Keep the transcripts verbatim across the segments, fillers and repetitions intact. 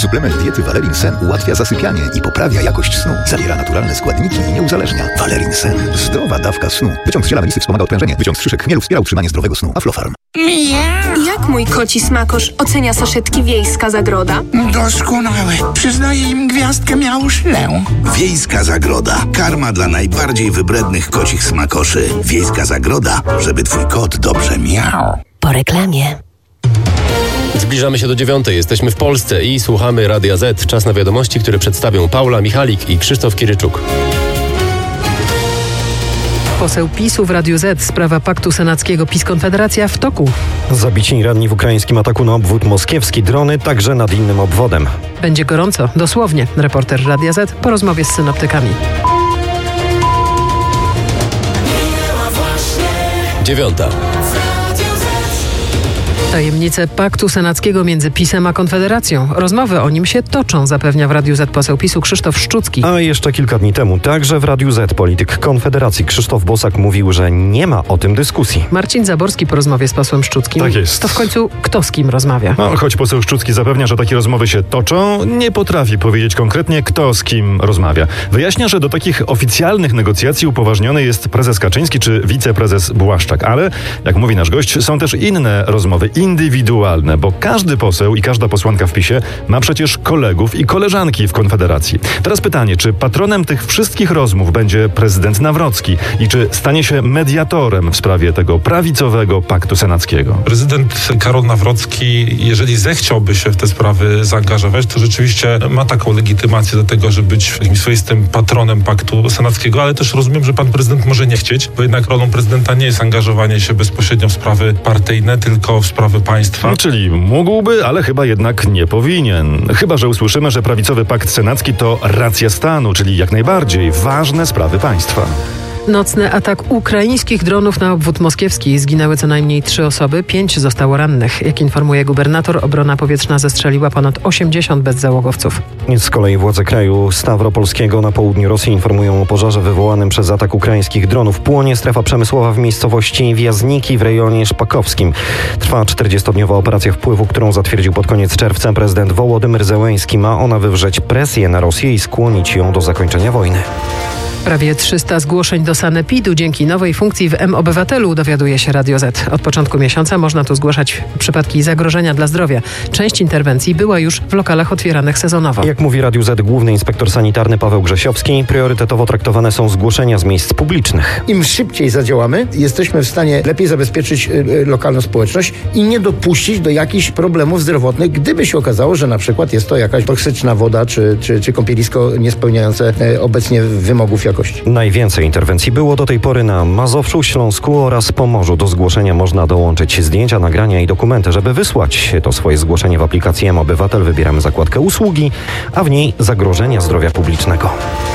Suplement diety Valerin Sen ułatwia zasypianie i poprawia jakość snu. Zawiera naturalne składniki i nie uzależnia. Valerin Sen. Zdrowa dawka snu. Wyciąg z ziela melisy wspomaga odprężenie. Wyciąg z szyszek chmielu wspiera utrzymanie zdrowego snu. Aflofarm. Jak mój koci smakosz ocenia saszetki Wiejska Zagroda? Doskonałe. Przyznaję im gwiazdkę miałuszlę. Wiejska Zagroda. Karma dla najbardziej wybrednych kocich smakoszy. Wiejska Zagroda, żeby twój kot dobrze miał. Po reklamie. Zbliżamy się do dziewiątej. Jesteśmy w Polsce i słuchamy Radia Z. Czas na wiadomości, które przedstawią Paula Michalik i Krzysztof Kiryczuk. Poseł PiSu w Radiu Z. Sprawa paktu senackiego PiS-Konfederacja w toku. Zabici i ranni w ukraińskim ataku na obwód moskiewski. Drony także nad innym obwodem. Będzie gorąco, dosłownie. Reporter Radia Z po rozmowie z synoptykami. Dziewiąta. Tajemnice paktu senackiego między PiS-em a Konfederacją. Rozmowy o nim się toczą, zapewnia w Radiu Z poseł PiSu Krzysztof Szczucki. A jeszcze kilka dni temu także w Radiu Z polityk Konfederacji Krzysztof Bosak mówił, że nie ma o tym dyskusji. Marcin Zaborski po rozmowie z posłem Szczuckim. Tak jest. To w końcu kto z kim rozmawia? No, choć poseł Szczucki zapewnia, że takie rozmowy się toczą, nie potrafi powiedzieć konkretnie, kto z kim rozmawia. Wyjaśnia, że do takich oficjalnych negocjacji upoważniony jest prezes Kaczyński czy wiceprezes Błaszczak. Ale, jak mówi nasz gość, są też inne rozmowy, indywidualne, bo każdy poseł i każda posłanka w PiSie ma przecież kolegów i koleżanki w Konfederacji. Teraz pytanie, czy patronem tych wszystkich rozmów będzie prezydent Nawrocki i czy stanie się mediatorem w sprawie tego prawicowego paktu senackiego? Prezydent Karol Nawrocki, jeżeli zechciałby się w te sprawy zaangażować, to rzeczywiście ma taką legitymację do tego, żeby być jakimś swoistym patronem paktu senackiego, ale też rozumiem, że pan prezydent może nie chcieć, bo jednak rolą prezydenta nie jest angażowanie się bezpośrednio w sprawy partyjne, tylko w sprawy państwa. Czyli mógłby, ale chyba jednak nie powinien. Chyba że usłyszymy, że prawicowy pakt senacki to racja stanu, czyli jak najbardziej ważne sprawy państwa. Nocny atak ukraińskich dronów na obwód moskiewski. Zginęły co najmniej trzy osoby, pięć zostało rannych. Jak informuje gubernator, obrona powietrzna zestrzeliła ponad osiemdziesiąt bezzałogowców. Z kolei władze kraju Stawropolskiego na południu Rosji informują o pożarze wywołanym przez atak ukraińskich dronów. Płonie strefa przemysłowa w miejscowości Wjazniki w rejonie szpakowskim. Trwa czterdziestodniowa operacja wpływu, którą zatwierdził pod koniec czerwca prezydent Wołodymyr Zełenski. Ma ona wywrzeć presję na Rosję i skłonić ją do zakończenia wojny. Prawie trzysta zgłoszeń do sanepidu dzięki nowej funkcji w M-Obywatelu, dowiaduje się Radio Z. Od początku miesiąca można tu zgłaszać przypadki zagrożenia dla zdrowia. Część interwencji była już w lokalach otwieranych sezonowo. Jak mówi Radio Z główny inspektor sanitarny Paweł Grzesiowski, priorytetowo traktowane są zgłoszenia z miejsc publicznych. Im szybciej zadziałamy, jesteśmy w stanie lepiej zabezpieczyć y, lokalną społeczność i nie dopuścić do jakichś problemów zdrowotnych, gdyby się okazało, że na przykład jest to jakaś toksyczna woda czy, czy, czy kąpielisko niespełniające y, obecnie wymogów jakości. Najwięcej interwencji było do tej pory na Mazowszu, Śląsku oraz Pomorzu. Do zgłoszenia można dołączyć zdjęcia, nagrania i dokumenty. Żeby wysłać to swoje zgłoszenie w aplikacji M-Obywatel, wybieramy zakładkę usługi, a w niej zagrożenia zdrowia publicznego.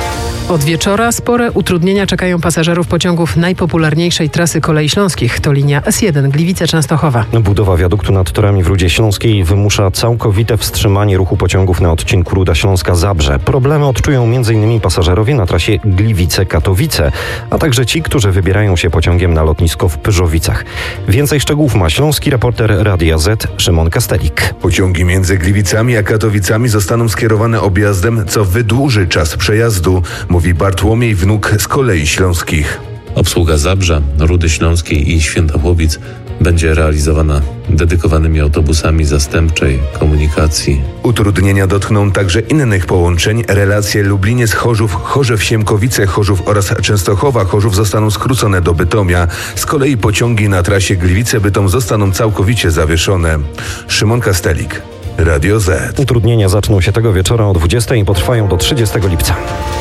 Od wieczora spore utrudnienia czekają pasażerów pociągów najpopularniejszej trasy kolei śląskich. To linia S jeden Gliwice-Częstochowa. Budowa wiaduktu nad torami w Rudzie Śląskiej wymusza całkowite wstrzymanie ruchu pociągów na odcinku Ruda Śląska-Zabrze. Problemy odczują m.in. pasażerowie na trasie Gliwice-Katowice, a także ci, którzy wybierają się pociągiem na lotnisko w Pyrzowicach. Więcej szczegółów ma śląski reporter Radia Z Szymon Kastelik. Pociągi między Gliwicami a Katowicami zostaną skierowane objazdem, co wydłuży czas przejazdu, mówi Bartłomiej Wnuk z Kolei Śląskich. Obsługa Zabrza, Rudy Śląskiej i Świętochłowic będzie realizowana dedykowanymi autobusami zastępczej komunikacji. Utrudnienia dotkną także innych połączeń. Relacje Lubliniec-Chorzów, Chorzew-Siemkowice, Chorzów oraz Częstochowa-Chorzów zostaną skrócone do Bytomia. Z kolei pociągi na trasie Gliwice-Bytom zostaną całkowicie zawieszone. Szymon Kastelik, Radio Z. Utrudnienia zaczną się tego wieczora o dwudziestej i potrwają do trzydziestego lipca.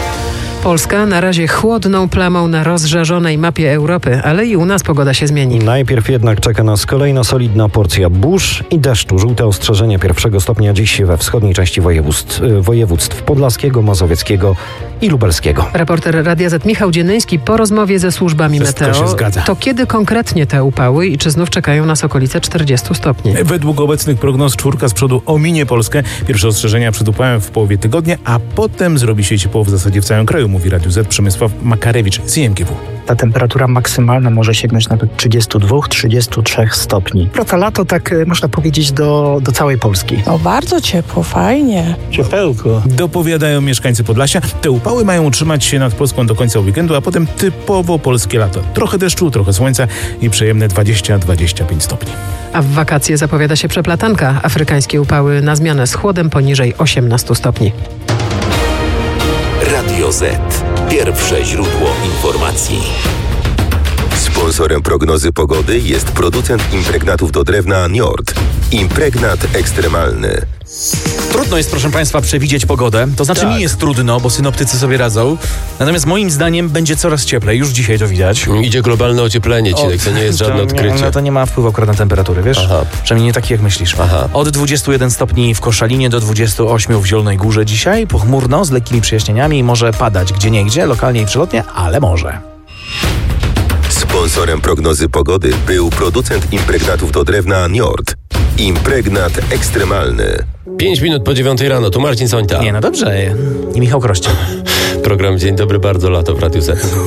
Polska na razie chłodną plamą na rozżarzonej mapie Europy, ale i u nas pogoda się zmieni. Najpierw jednak czeka nas kolejna solidna porcja burz i deszczu. Żółte ostrzeżenia pierwszego stopnia dziś we wschodniej części województw, województw podlaskiego, mazowieckiego i lubelskiego. Reporter Radia Z Michał Dziennyński po rozmowie ze służbami Wszystko meteo. się zgadza. To kiedy konkretnie te upały i czy znów czekają nas okolice czterdziestu stopni? Według obecnych prognoz czwórka z przodu ominie Polskę. Pierwsze ostrzeżenia przed upałem w połowie tygodnia, a potem zrobi się ciepło w zasadzie w całym kraju. mówi Radiu Z Przemysław Makarewicz z I M G W. Ta temperatura maksymalna może sięgnąć nawet trzydzieści dwa trzydzieści trzy stopni. Wraca lato, tak e, można powiedzieć, do, do całej Polski. O, bardzo ciepło, fajnie. Ciepełko. Dopowiadają mieszkańcy Podlasia. Te upały mają utrzymać się nad Polską do końca weekendu, a potem typowo polskie lato. Trochę deszczu, trochę słońca i przyjemne dwadzieścia do dwudziestu pięciu stopni. A w wakacje zapowiada się przeplatanka. Afrykańskie upały na zmianę z chłodem poniżej osiemnastu stopni. Radio Z. Pierwsze źródło informacji. Sponsorem prognozy pogody jest producent impregnatów do drewna Njord. Impregnat ekstremalny. Trudno jest, proszę Państwa, przewidzieć pogodę. To znaczy Tak. mi jest trudno, bo synoptycy sobie radzą. Natomiast moim zdaniem będzie coraz cieplej. Już dzisiaj to widać. Idzie globalne ocieplenie, Cinek, to nie jest żadne to odkrycie. Nie, no to nie ma wpływu akurat na temperatury, wiesz? Aha. Przynajmniej nie taki, jak myślisz. Aha. Od dwudziestu jeden stopni w Koszalinie do dwudziestu ośmiu w Zielonej Górze dzisiaj. Pochmurno, z lekkimi przejaśnieniami. Może padać gdzieniegdzie, lokalnie i przelotnie, ale może. Sponsorem prognozy pogody był producent impregnatów do drewna Njord. Impregnat ekstremalny. Pięć minut po dziewiątej rano, tu Marcin Sońta. Nie, no dobrze. I Michał Kroście. Program Dzień Dobry, bardzo lato w Radiu Z.